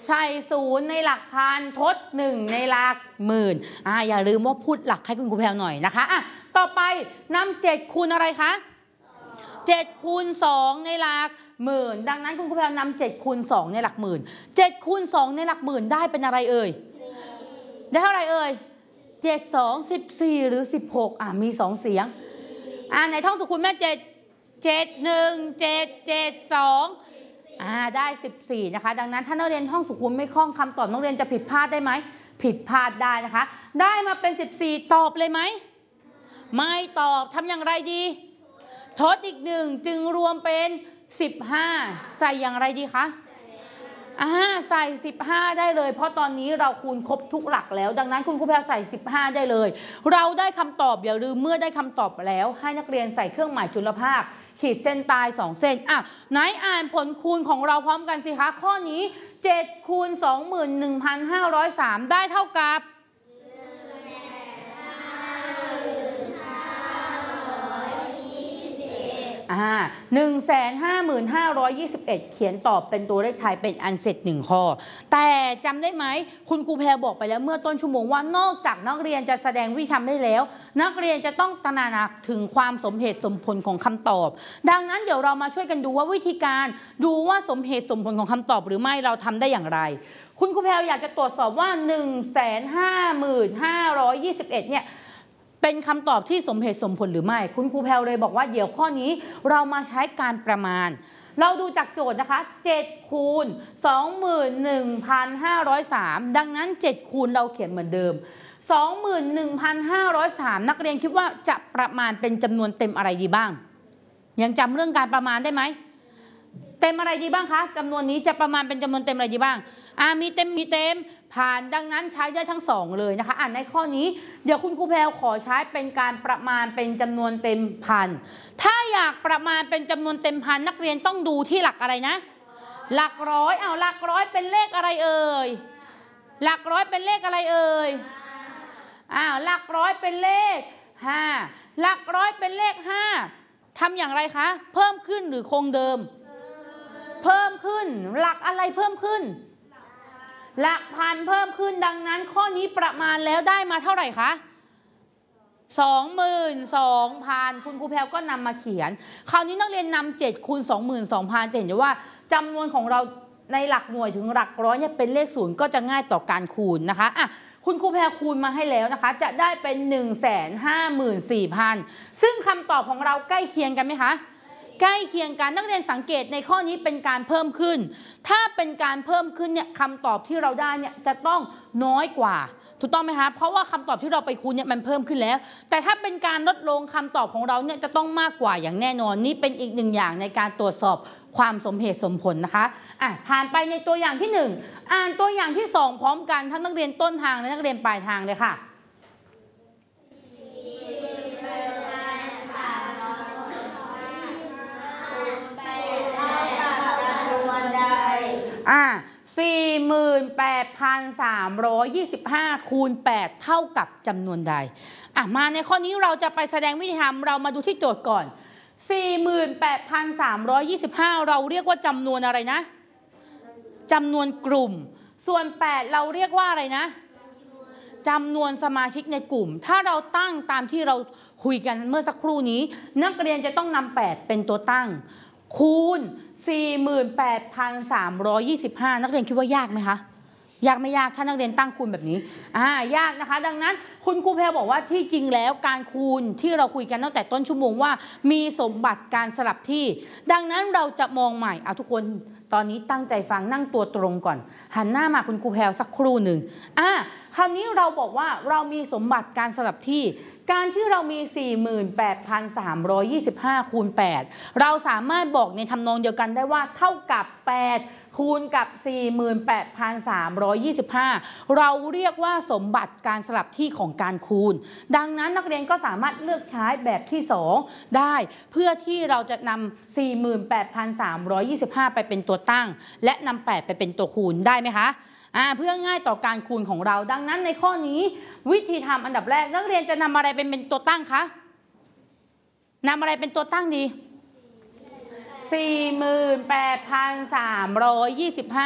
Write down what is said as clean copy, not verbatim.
ใส่ศูนย์ในหลักพันทด1ในหลักหมื่นอย่าลืมว่าพูดหลักให้คุณครูแพรวหน่อยนะคะต่อไปนำ7คูณอะไรคะ7คูณ2ในหลักหมื่นดังนั้นคุณครูแพรวนำ7คูณ2ในหลักหมื่น7คูณ2ในหลักหมื่นได้เป็นอะไรเอ่ยได้เท่าไหร่เอ่ย7 2 14หรือ16มี2เสียงในท่องสุขุมแม่7 7 1 7 7 2ได้14นะคะดังนั้นถ้านักเรียนท่องสุขุมไม่คล่องคำตอบนักเรียนจะผิดพลาดได้ไหมผิดพลาดได้นะคะได้มาเป็น14ตอบเลยไหมไม่ตอบทำอย่างไรดีทดอีก1จึงรวมเป็น15ใส่อย่างไรดีคะใส่15ได้เลยเพราะตอนนี้เราคูณครบทุกหลักแล้วดังนั้นคุณครูแพรใส่15ได้เลยเราได้คำตอบอย่าลืมเมื่อได้คำตอบแล้วให้นักเรียนใส่เครื่องหมายจุลภาคขีดเส้นตาย2เส้นไหนอ่านผลคูณของเราพร้อมกันสิคะข้อนี้7คูณ 21,503 ได้เท่ากับ155,521เขียนตอบเป็นตัวเลขไทยเป็นอันเสร็จ1ข้อแต่จำได้ไหมคุณครูแพรบอกไปแล้วเมื่อต้นชั่วโมงว่านอกจากนักเรียนจะแสดงวิชาได้แล้วนักเรียนจะต้องตระหนักถึงความสมเหตุสมผลของคำตอบดังนั้นเดี๋ยวเรามาช่วยกันดูว่าวิธีการดูว่าสมเหตุสมผลของคำตอบหรือไม่เราทำได้อย่างไรคุณครูแพรอยากจะตรวจสอบว่า155,521เนี่ยเป็นคำตอบที่สมเหตุสมผลหรือไม่คุณครูแพรเลยบอกว่าเดี๋ยวข้อนี้เรามาใช้การประมาณเราดูจากโจทย์นะคะ7คูณ 21,503 ดังนั้น7คูณเราเขียนเหมือนเดิม 21,503 นักเรียนคิดว่าจะประมาณเป็นจำนวนเต็มอะไรดีบ้างยังจำเรื่องการประมาณได้ไหมเต็มอะไรดีบ้างคะจำนวนนี้จะประมาณเป็นจำนวนเต็มอะไรดีบ้างมีเต็มผ่านดังนั้นใช้ได้ทั้ง2เลยนะคะในข้อนี้เดี๋ยวคุณครูแพรวขอใช้เป็นการประมาณเป็นจำนวนเต็มพันถ้าอยากประมาณเป็นจำนวนเต็มพันนักเรียนต้องดูที่หลักอะไรนะหลักร้อยหลักร้อยเป็นเลขอะไรเอ่ยหลักร้อยเป็นเลขอะไรเอ่ยหลักร้อยเป็นเลข5หลักร้อยเป็นเลข5ทำอย่างไรคะเพิ่มขึ้นหรือคงเดิมเพิ่มขึ้นหลักอะไรเพิ่มขึ้นหลักพันเพิ่มขึ้นดังนั้นข้อนี้ประมาณแล้วได้มาเท่าไหร่คะ22,000คุณครูแพรวก็นำมาเขียนคราวนี้นักเรียนนำ7คูณ 22,000จะเห็นว่าจำนวนของเราในหลักหน่วยถึงหลักร้อยเนี่ยเป็นเลข0ก็จะง่ายต่อการคูณนะคะคุณครูแพรคูณมาให้แล้วนะคะจะได้เป็น154,000ซึ่งคำตอบของเราใกล้เคียงกันไหมคะใกล้เคียงกันนักเรียนสังเกตในข้อนี้เป็นการเพิ่มขึ้นถ้าเป็นการเพิ่มขึ้นเนี่ยคำตอบที่เราได้เนี่ยจะต้องน้อยกว่าถูกต้องไหมคะเพราะว่าคำตอบที่เราไปคูณเนี่ยมันเพิ่มขึ้นแล้วแต่ถ้าเป็นการลดลงคำตอบของเราเนี่ยจะต้องมากกว่าอย่างแน่นอนนี่เป็นอีก1อย่างในการตรวจสอบความสมเหตุสมผลนะคะผ่านไปในตัวอย่างที่1อ่านตัวอย่างที่2พร้อมกันทั้งนักเรียนต้นทางและนักเรียนปลายทางเลยค่ะ48,325 คูณ 8 เท่ากับจำนวนใดมาในข้อนี้เราจะไปแสดงวิธีทำเรามาดูที่โจทย์ก่อน 48,325 เราเรียกว่าจำนวนอะไรนะจำนวนกลุ่มส่วน8เราเรียกว่าอะไรนะจำนวนสมาชิกในกลุ่มถ้าเราตั้งตามที่เราคุยกันเมื่อสักครู่นี้นักเรียนจะต้องนำ8เป็นตัวตั้งคูณ 48,325 นักเรียนคิดว่ายากไหมคะยากไม่ยากถ้านักเรียนตั้งคูณแบบนี้ยากนะคะดังนั้นคุณครูแพรบอกว่าที่จริงแล้วการคูณที่เราคุยกันตั้งแต่ต้นชั่วโมงว่ามีสมบัติการสลับที่ดังนั้นเราจะมองใหม่ทุกคนตอนนี้ตั้งใจฟังนั่งตัวตรงก่อนหันหน้ามาคุณครูแพรสักครู่หนึ่งคราวนี้เราบอกว่าเรามีสมบัติการสลับที่การที่เรามี 48,325 คูณ 8เราสามารถบอกในทำนองเดียวกันได้ว่าเท่ากับ8คูณกับ 48,325 เราเรียกว่าสมบัติการสลับที่ของการคูณดังนั้นนักเรียนก็สามารถเลือกใช้แบบที่2ได้เพื่อที่เราจะนำ 48,325 ไปเป็นตัวตั้งและนำ8ไปเป็นตัวคูณได้ไหมคะเพื่อง่ายต่อการคูณของเราดังนั้นในข้อนี้วิธีทำอันดับแรกนักเรียนจะนำอะไรเป็นตัวตั้งคะนำอะไรเป็นตัวตั้งดี 48,325